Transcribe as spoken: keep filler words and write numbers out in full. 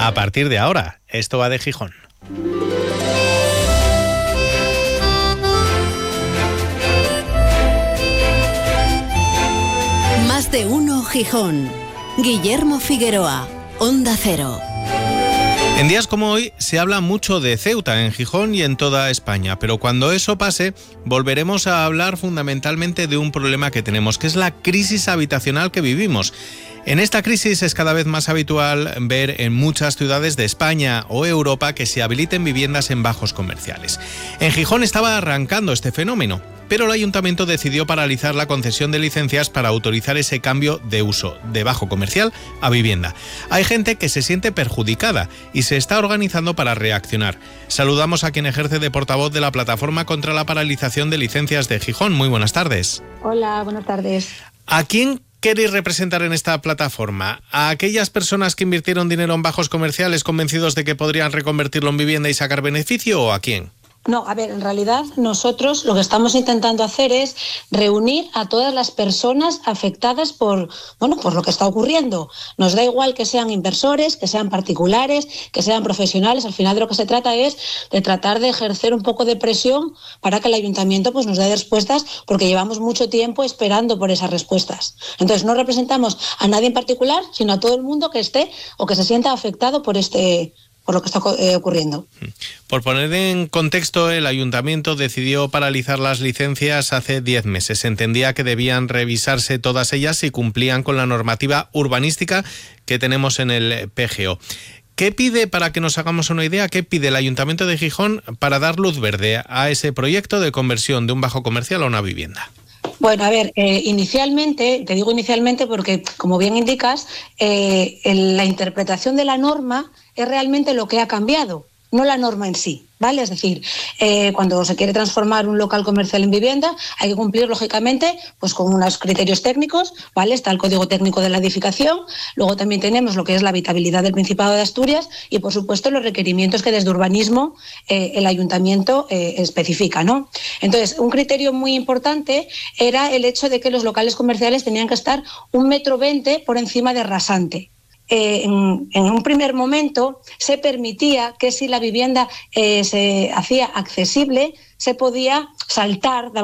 a partir de ahora. Esto va de Gijón. Más de uno Gijón. Guillermo Figueroa, Onda Cero. En días como hoy se habla mucho de Ceuta en Gijón y en toda España, pero cuando eso pase volveremos a hablar fundamentalmente de un problema que tenemos, que es la crisis habitacional que vivimos. En esta crisis es cada vez más habitual ver en muchas ciudades de España o Europa que se habiliten viviendas en bajos comerciales. En Gijón estaba arrancando este fenómeno, pero el ayuntamiento decidió paralizar la concesión de licencias para autorizar ese cambio de uso de bajo comercial a vivienda. Hay gente que se siente perjudicada y se está organizando para reaccionar. Saludamos a quien ejerce de portavoz de la Plataforma contra la Paralización de Licencias de Gijón. Muy buenas tardes. Hola, buenas tardes. ¿A quién queréis representar en esta plataforma? ¿A aquellas personas que invirtieron dinero en bajos comerciales convencidos de que podrían reconvertirlo en vivienda y sacar beneficio, o a quién? No, a ver, en realidad nosotros lo que estamos intentando hacer es reunir a todas las personas afectadas por, bueno, por lo que está ocurriendo. Nos da igual que sean inversores, que sean particulares, que sean profesionales. Al final de lo que se trata es de tratar de ejercer un poco de presión para que el ayuntamiento pues, nos dé respuestas, porque llevamos mucho tiempo esperando por esas respuestas. Entonces no representamos a nadie en particular, sino a todo el mundo que esté o que se sienta afectado por este por lo que está eh, ocurriendo. Por poner en contexto, el ayuntamiento decidió paralizar las licencias hace diez meses. Se entendía que debían revisarse todas ellas si cumplían con la normativa urbanística que tenemos en el P G O. ¿Qué pide, para que nos hagamos una idea, qué pide el Ayuntamiento de Gijón para dar luz verde a ese proyecto de conversión de un bajo comercial a una vivienda? Bueno, a ver, eh, inicialmente, te digo inicialmente porque, como bien indicas, eh, el, la interpretación de la norma es realmente lo que ha cambiado, no la norma en sí, ¿vale? Es decir, eh, cuando se quiere transformar un local comercial en vivienda, hay que cumplir, lógicamente, pues con unos criterios técnicos, ¿vale? Está el Código Técnico de la Edificación, luego también tenemos lo que es la habitabilidad del Principado de Asturias y, por supuesto, los requerimientos que desde urbanismo eh, el ayuntamiento eh, especifica, ¿no? Entonces, un criterio muy importante era el hecho de que los locales comerciales tenían que estar un metro veinte por encima de rasante. Eh, en, en un primer momento se permitía que si la vivienda eh, se hacía accesible, se podía saltar de